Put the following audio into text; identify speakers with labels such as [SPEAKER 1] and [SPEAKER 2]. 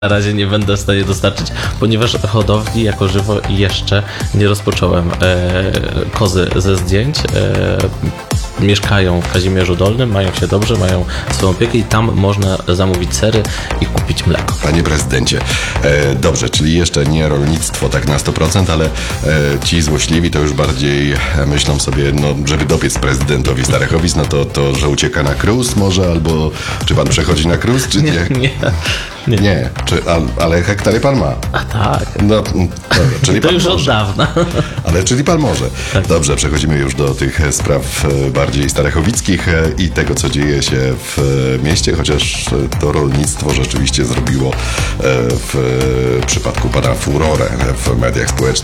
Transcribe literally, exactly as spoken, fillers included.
[SPEAKER 1] na razie nie będę w stanie dostarczyć, ponieważ hodowli jako żywo jeszcze nie rozpocząłem. E, kozy ze zdjęć e, mieszkają w Kazimierzu Dolnym, mają się dobrze, mają swoją opiekę i tam można zamówić sery i kupić mleko.
[SPEAKER 2] Panie prezydencie, e, dobrze, czyli jeszcze nie rolnictwo tak na sto procent, ale e, ci złośliwi to już bardziej e, myślą sobie, no, żeby dopiec prezydentowi Starechowic, no to, to, że ucieka na cruise może, albo czy pan przechodzi na cruise, czy nie?
[SPEAKER 1] Nie, nie.
[SPEAKER 2] Nie, czy, a, ale hektary pan ma.
[SPEAKER 1] A tak.
[SPEAKER 2] No, dobra, czyli
[SPEAKER 1] To
[SPEAKER 2] pan
[SPEAKER 1] już od
[SPEAKER 2] może.
[SPEAKER 1] dawna.
[SPEAKER 2] Ale czyli pan może.
[SPEAKER 1] Tak.
[SPEAKER 2] Dobrze, przechodzimy już do tych spraw e, bardziej starechowickich e, i tego, co dzieje się w e, mieście, chociaż e, to rolnictwo rzeczywiście zrobiło e, w e, przypadku pana furorę w mediach społecznych.